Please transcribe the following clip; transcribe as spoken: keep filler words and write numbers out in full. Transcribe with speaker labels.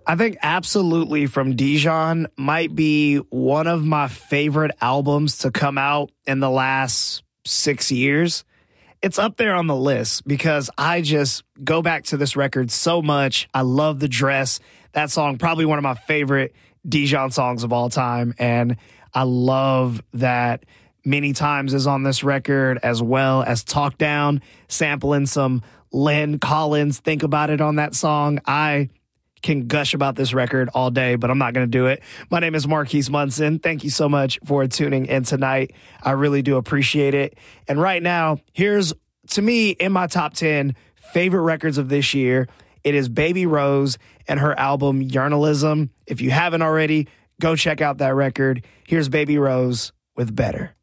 Speaker 1: I think Absolutely from Dijon might be one of my favorite albums to come out in the last six years. It's up there on the list because I just go back to this record so much. I love The Dress. That song, probably one of my favorite Dijon songs of all time. And I love that Many Times is on this record, as well as Talk Down, sampling some Lynn Collins, Think About It on that song. I can gush about this record all day, but I'm not going to do it. My name is Marquise Munson. Thank you so much for tuning in tonight. I really do appreciate it. And right now, here's, to me, in my top ten favorite records of this year. It is Baby Rose and her album Journalism. If you haven't already, go check out that record. Here's Baby Rose with Better.